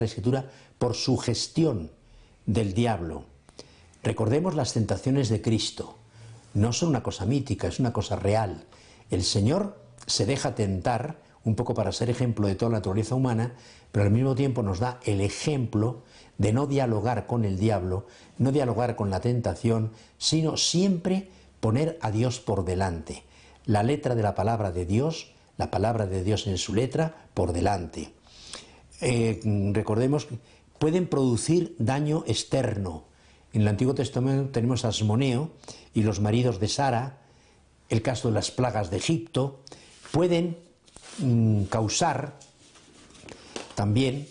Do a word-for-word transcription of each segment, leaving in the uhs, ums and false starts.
Escritura por sugestión del diablo. Recordemos las tentaciones de Cristo. No son una cosa mítica, es una cosa real. El Señor se deja tentar, un poco para ser ejemplo de toda la naturaleza humana, pero al mismo tiempo nos da el ejemplo de no dialogar con el diablo, no dialogar con la tentación, sino siempre poner a Dios por delante. La letra de la palabra de Dios, la palabra de Dios en su letra, por delante. Eh, recordemos que pueden producir daño externo. En el Antiguo Testamento tenemos a Asmoneo y los maridos de Sara, el caso de las plagas de Egipto, pueden mm, causar también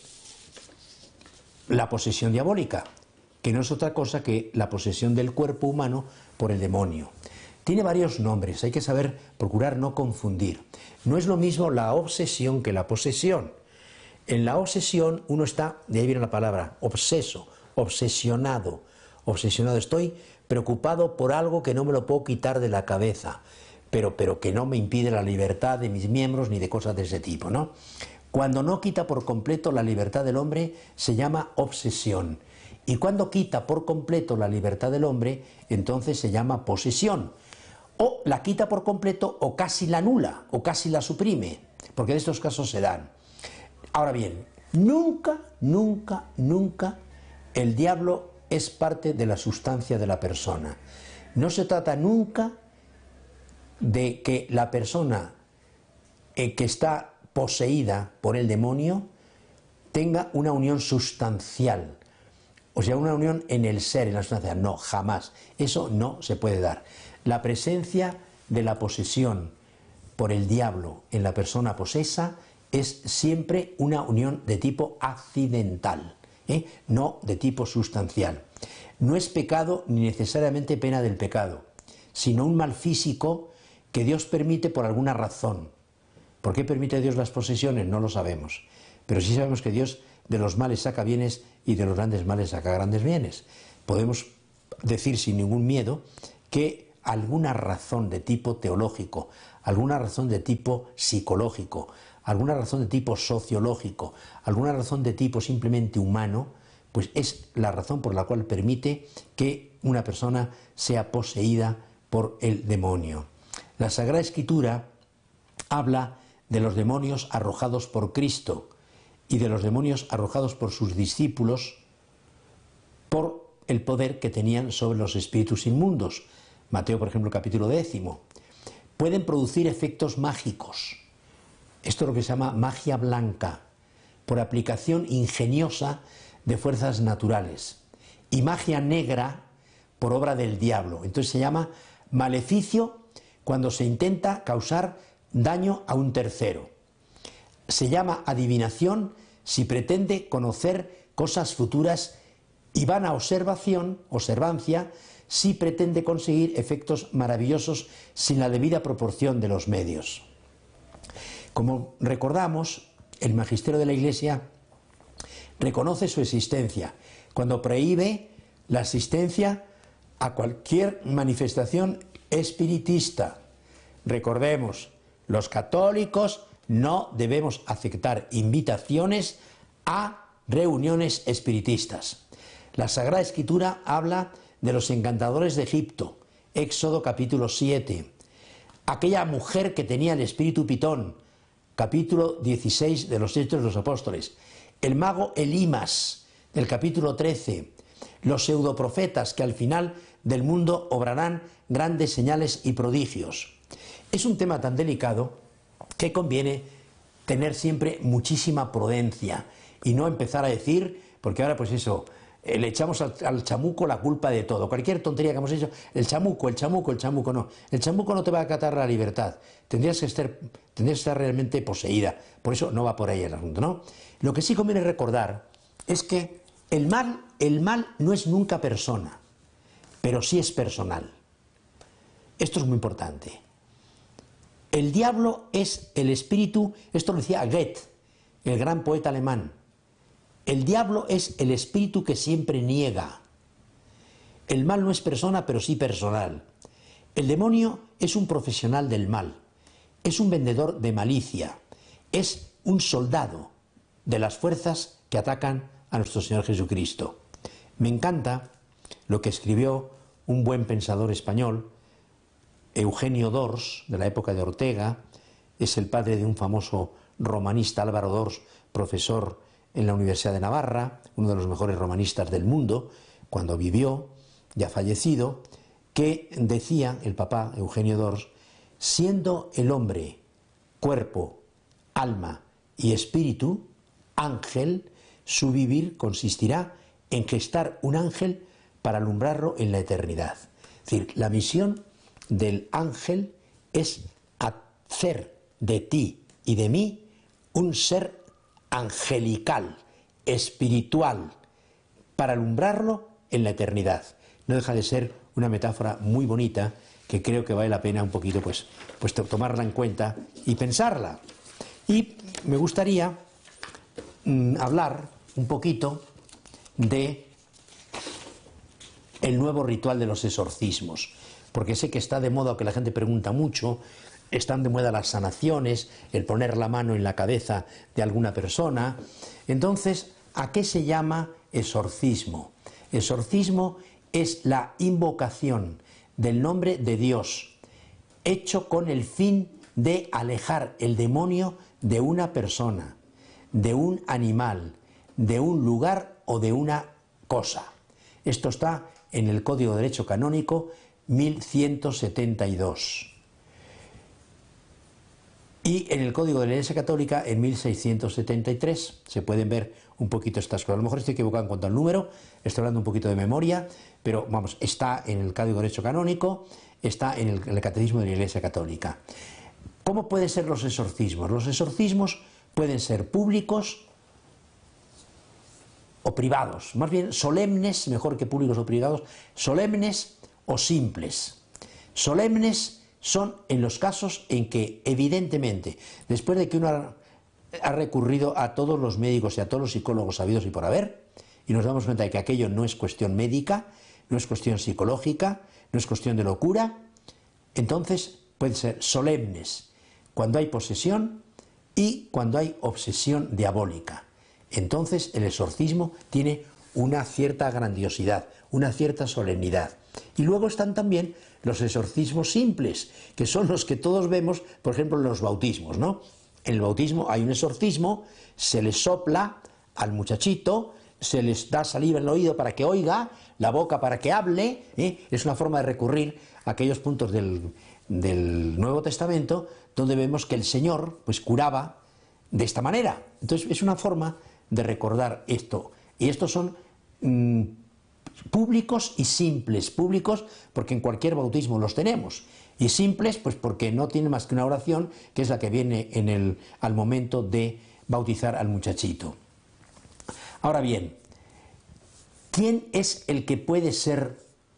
la posesión diabólica, que no es otra cosa que la posesión del cuerpo humano por el demonio. Tiene varios nombres, hay que saber procurar no confundir. No es lo mismo la obsesión que la posesión. En la obsesión uno está, de ahí viene la palabra, obseso, obsesionado. Obsesionado, estoy preocupado por algo que no me lo puedo quitar de la cabeza, pero, pero que no me impide la libertad de mis miembros ni de cosas de ese tipo, ¿no? Cuando no quita por completo la libertad del hombre, se llama obsesión. Y cuando quita por completo la libertad del hombre, entonces se llama posesión. O la quita por completo, o casi la anula, o casi la suprime, porque en estos casos se dan. Ahora bien, nunca, nunca, nunca el diablo es parte de la sustancia de la persona. No se trata nunca de que la persona eh, que está poseída por el demonio tenga una unión sustancial, o sea, una unión en el ser, en la sustancia. No, jamás. Eso no se puede dar. La presencia de la posesión por el diablo en la persona posesa es siempre una unión de tipo accidental, ¿eh? No de tipo sustancial. No es pecado ni necesariamente pena del pecado, sino un mal físico que Dios permite por alguna razón. ¿Por qué permite Dios las posesiones? No lo sabemos. Pero sí sabemos que Dios de los males saca bienes y de los grandes males saca grandes bienes. Podemos decir sin ningún miedo que alguna razón de tipo teológico, alguna razón de tipo psicológico, alguna razón de tipo sociológico, alguna razón de tipo simplemente humano, pues es la razón por la cual permite que una persona sea poseída por el demonio. La Sagrada Escritura habla de los demonios arrojados por Cristo y de los demonios arrojados por sus discípulos por el poder que tenían sobre los espíritus inmundos. Mateo, por ejemplo, capítulo décimo. Pueden producir efectos mágicos. Esto es lo que se llama magia blanca, por aplicación ingeniosa de fuerzas naturales. Y magia negra por obra del diablo. Entonces se llama maleficio cuando se intenta causar daño a un tercero. Se llama adivinación si pretende conocer cosas futuras, y vana observación, observancia, si pretende conseguir efectos maravillosos sin la debida proporción de los medios. Como recordamos, el magisterio de la Iglesia reconoce su existencia cuando prohíbe la asistencia a cualquier manifestación espiritista. Recordemos, los católicos no debemos aceptar invitaciones a reuniones espiritistas. La Sagrada Escritura habla de los encantadores de Egipto, Éxodo capítulo siete. Aquella mujer que tenía el espíritu Pitón, capítulo dieciséis de los Hechos de los Apóstoles. El mago Elimas, del capítulo trece. Los pseudoprofetas que al final del mundo obrarán grandes señales y prodigios. Es un tema tan delicado que conviene tener siempre muchísima prudencia y no empezar a decir, porque ahora pues eso, eh, le echamos al, al chamuco la culpa de todo. Cualquier tontería que hemos hecho, el chamuco, el chamuco, el chamuco, no. El chamuco no te va a acatar la libertad. Tendrías que estar, tendrías que estar realmente poseída. Por eso no va por ahí el asunto, ¿no? Lo que sí conviene recordar es que el mal, el mal no es nunca persona, pero sí es personal. Esto es muy importante. El diablo es el espíritu, esto lo decía Goethe, el gran poeta alemán. El diablo es el espíritu que siempre niega. El mal no es persona, pero sí personal. El demonio es un profesional del mal, es un vendedor de malicia, es un soldado de las fuerzas que atacan a nuestro Señor Jesucristo. Me encanta lo que escribió un buen pensador español, Eugenio d'Ors, de la época de Ortega, es el padre de un famoso romanista, Álvaro d'Ors, profesor en la Universidad de Navarra, uno de los mejores romanistas del mundo, cuando vivió, ya fallecido, que decía el papá Eugenio d'Ors: siendo el hombre cuerpo, alma y espíritu, ángel, su vivir consistirá en gestar un ángel para alumbrarlo en la eternidad. Es decir, la misión del ángel es hacer de ti y de mí un ser angelical, espiritual, para alumbrarlo en la eternidad. No deja de ser una metáfora muy bonita que creo que vale la pena un poquito pues, pues tomarla en cuenta y pensarla. Y me gustaría mmm, hablar un poquito de el nuevo ritual de los exorcismos, porque sé que está de moda, que la gente pregunta mucho. Están de moda las sanaciones, el poner la mano en la cabeza de alguna persona. Entonces, ¿a qué se llama exorcismo? Exorcismo es la invocación del nombre de Dios, hecho con el fin de alejar el demonio de una persona, de un animal, de un lugar o de una cosa. Esto está en el Código de Derecho Canónico mil ciento setenta y dos. Y en el Código de la Iglesia Católica en mil seiscientos setenta y tres se pueden ver un poquito estas cosas. A lo mejor estoy equivocado en cuanto al número, estoy hablando un poquito de memoria, pero vamos, está en el Código de Derecho Canónico, está en el, en el Catecismo de la Iglesia Católica. ¿Cómo pueden ser los exorcismos? Los exorcismos pueden ser públicos o privados, más bien solemnes, mejor que públicos o privados, solemnes o simples. Solemnes son en los casos en que, evidentemente, después de que uno ha, ha recurrido a todos los médicos y a todos los psicólogos habidos y por haber, y nos damos cuenta de que aquello no es cuestión médica, no es cuestión psicológica, no es cuestión de locura, entonces pueden ser solemnes cuando hay posesión y cuando hay obsesión diabólica. Entonces el exorcismo tiene una cierta grandiosidad, una cierta solemnidad. Y luego están también los exorcismos simples, que son los que todos vemos, por ejemplo, en los bautismos, ¿no? En el bautismo hay un exorcismo, se le sopla al muchachito, se les da saliva en el oído para que oiga, la boca para que hable, ¿eh? Es una forma de recurrir a aquellos puntos del, del Nuevo Testamento donde vemos que el Señor pues curaba de esta manera. Entonces es una forma de recordar esto. Y estos son mmm, públicos y simples. Públicos porque en cualquier bautismo los tenemos, y simples pues porque no tiene más que una oración, que es la que viene en el, al momento de bautizar al muchachito. Ahora bien, ¿quién es el que puede ser?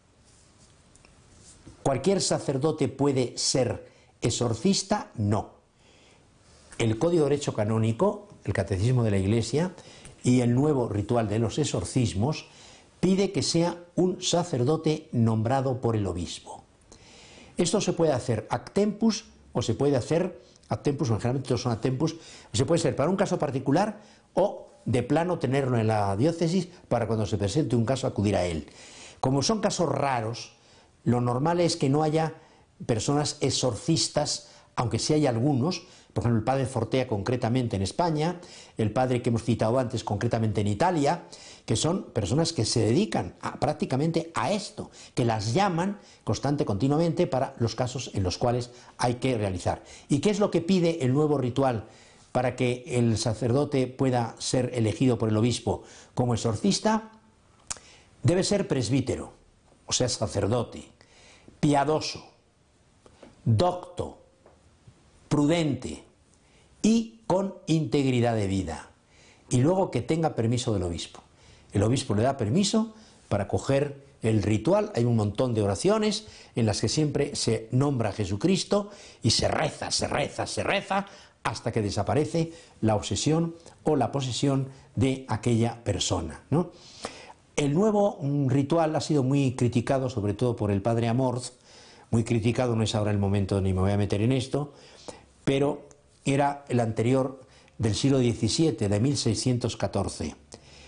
¿Cualquier sacerdote puede ser exorcista? No. El Código de Derecho Canónico, el Catecismo de la Iglesia y el nuevo ritual de los exorcismos pide que sea un sacerdote nombrado por el obispo. Esto se puede hacer ad tempus o se puede hacer ad tempus, o generalmente todos son ad tempus, o se puede ser para un caso particular o de plano tenerlo en la diócesis para cuando se presente un caso acudir a él. Como son casos raros, lo normal es que no haya personas exorcistas, aunque sí hay algunos, por ejemplo el padre Fortea concretamente en España, el padre que hemos citado antes concretamente en Italia, que son personas que se dedican a, prácticamente a esto, que las llaman constante, continuamente para los casos en los cuales hay que realizar. ¿Y qué es lo que pide el nuevo ritual para que el sacerdote pueda ser elegido por el obispo como exorcista? Debe ser presbítero, o sea, sacerdote, piadoso, docto, prudente y con integridad de vida. Y luego que tenga permiso del obispo. El obispo le da permiso para coger el ritual. Hay un montón de oraciones en las que siempre se nombra a Jesucristo y se reza, se reza, se reza hasta que desaparece la obsesión o la posesión de aquella persona, ¿no? El nuevo ritual ha sido muy criticado, sobre todo por el padre Amorth, muy criticado, no es ahora el momento ni me voy a meter en esto, pero era el anterior del siglo diecisiete, de mil seiscientos catorce.